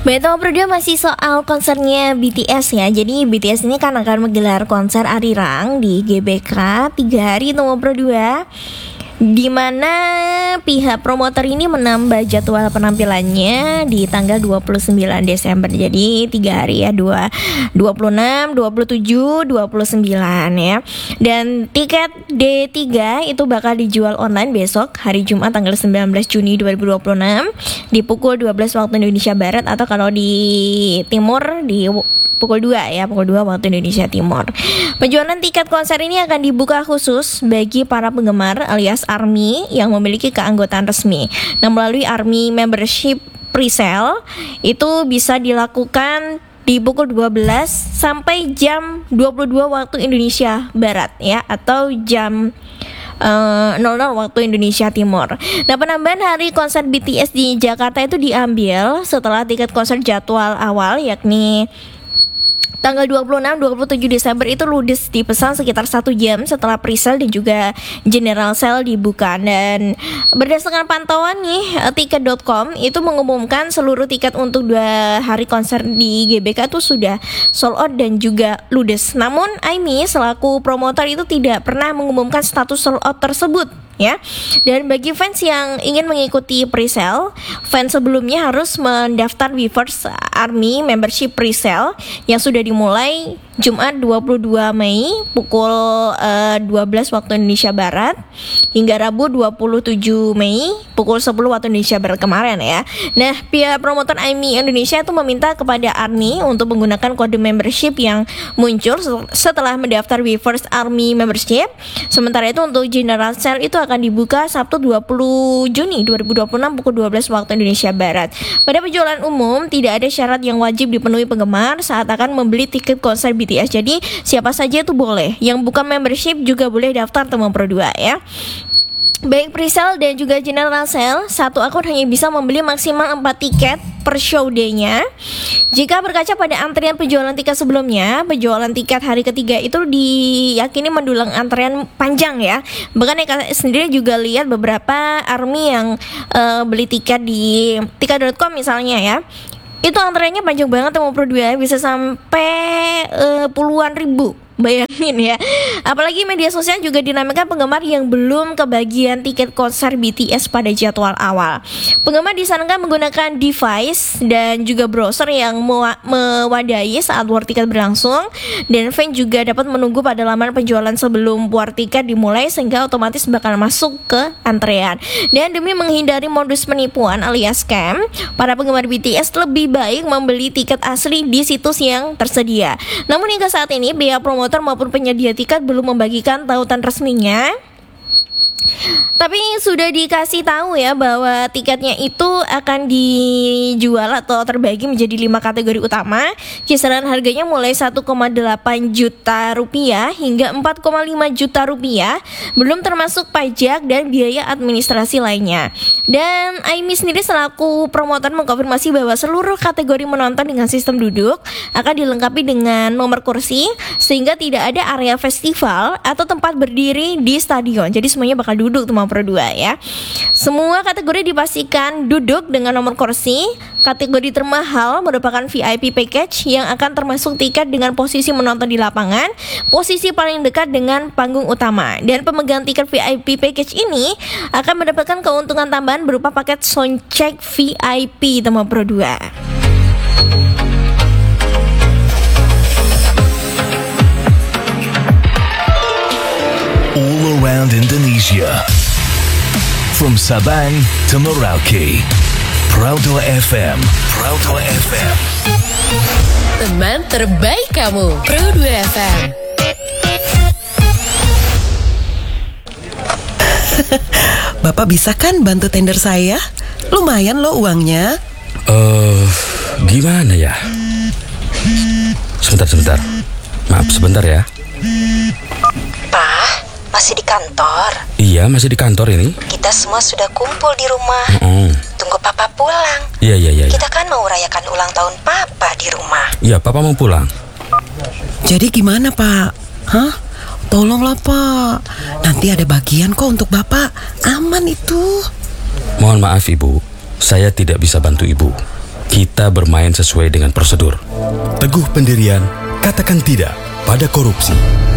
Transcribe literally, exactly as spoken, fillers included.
Baik, nomor dua masih soal konsernya B T S ya. Jadi B T S ini kan akan menggelar konser Arirang di G B K tiga hari nomor dua, di mana pihak promotor ini menambah jadwal penampilannya di tanggal dua puluh sembilan Desember. Jadi tiga hari ya, dua, dua puluh enam, dua puluh tujuh, dua puluh sembilan ya. Dan tiket D tiga itu bakal dijual online besok hari Jumat tanggal sembilan belas Juni dua ribu dua puluh enam di pukul dua belas waktu Indonesia Barat, atau kalau di timur di pukul dua ya, pukul dua waktu Indonesia Timur. Penjualan tiket konser ini akan dibuka khusus bagi para penggemar alias ARMY yang memiliki keanggotaan resmi. Nah, melalui ARMY Membership Presale itu bisa dilakukan di pukul dua belas sampai jam dua puluh dua waktu Indonesia Barat ya, atau jam Uh, nol nol waktu Indonesia Timur. Nah, penambahan hari konser B T S di Jakarta itu diambil setelah tiket konser jadwal awal yakni tanggal dua puluh enam dua puluh tujuh Desember itu ludes dipesan sekitar satu jam setelah presale dan juga general sale dibuka. Dan berdasarkan pantauan nih tiket dot com itu mengumumkan seluruh tiket untuk dua hari konser di G B K itu sudah sold out dan juga ludes. Namun ARMY selaku promotor itu tidak pernah mengumumkan status sold out tersebut ya. Dan bagi fans yang ingin mengikuti presale, fans sebelumnya harus mendaftar Weverse ARMY Membership Presale yang sudah dimulai Jumat dua puluh dua Mei pukul uh, dua belas waktu Indonesia Barat hingga Rabu dua puluh tujuh Mei pukul sepuluh waktu Indonesia Barat kemarin ya. Nah, pihak promotor ARMY Indonesia itu meminta kepada ARMY untuk menggunakan kode membership yang muncul setelah mendaftar Weverse ARMY Membership. Sementara itu untuk general sale itu akan dibuka Sabtu dua puluh Juni dua ribu dua puluh enam pukul dua belas waktu Indonesia Barat. Pada penjualan umum tidak ada syarat yang wajib dipenuhi penggemar saat akan membeli tiket konser B T S. Jadi siapa saja itu boleh. Yang bukan membership juga boleh daftar teman Pro dua ya. Baik presale dan juga general sale, satu akun hanya bisa membeli maksimal empat tiket per show day-nya. Jika berkaca pada antrian penjualan tiket sebelumnya, penjualan tiket hari ketiga itu diyakini mendulang antrian panjang ya. Bahkan Eka sendiri juga lihat beberapa ARMY yang uh, beli tiket di tiket dot com misalnya ya. Itu antriannya panjang banget teman Pro dua, bisa sampai uh, puluhan ribu. Bayangin ya. Apalagi media sosial juga dinamakan penggemar yang belum kebagian tiket konser B T S pada jadwal awal. Penggemar disarankan menggunakan device dan juga browser yang mewa- mewadahi saat war tiket berlangsung. Dan fans juga dapat menunggu pada laman penjualan sebelum war tiket dimulai sehingga otomatis bakal masuk ke antrean. Dan demi menghindari modus penipuan alias scam, para penggemar B T S lebih baik membeli tiket asli di situs yang tersedia. Namun hingga saat ini pihak promotor maupun penyedia tiket belum membagikan tautan resminya. Tapi sudah dikasih tahu ya bahwa tiketnya itu akan dijual atau terbagi menjadi lima kategori utama. Kisaran harganya mulai satu koma delapan juta rupiah hingga empat koma lima juta rupiah, belum termasuk pajak dan biaya administrasi lainnya. Dan ARMY sendiri selaku promotor mengkonfirmasi bahwa seluruh kategori menonton dengan sistem duduk akan dilengkapi dengan nomor kursi sehingga tidak ada area festival atau tempat berdiri di stadion. Jadi semuanya bakal duduk teman Pro dua ya. Semua kategori dipastikan duduk dengan nomor kursi. Kategori termahal merupakan V I P package yang akan termasuk tiket dengan posisi menonton di lapangan, posisi paling dekat dengan panggung utama. Dan pemegang tiket V I P package ini akan mendapatkan keuntungan tambahan berupa paket soundcheck V I P teman Pro dua. All around Indonesia, from Sabang to Merauke, Pro dua F M, Pro dua F M. Teman terbaik kamu, Pro dua F M. Bapak bisa kan bantu tender saya? Lumayan loh uangnya. Eh, uh, gimana ya? Sebentar, sebentar. Maaf, sebentar ya. Pak, masih di kantor? Iya, masih di kantor ini. Kita semua sudah kumpul di rumah. Mm-mm. Tunggu Papa pulang. Iya, iya, iya. Kita kan mau rayakan ulang tahun Papa di rumah. Iya, Papa mau pulang. Jadi gimana, Pak? Hah? Tolonglah, Pak. Nanti ada bagian kok untuk Bapak. Aman itu. Mohon maaf, Ibu. Saya tidak bisa bantu Ibu. Kita kita bermain sesuai dengan prosedur. Teguh pendirian, katakan tidak pada korupsi.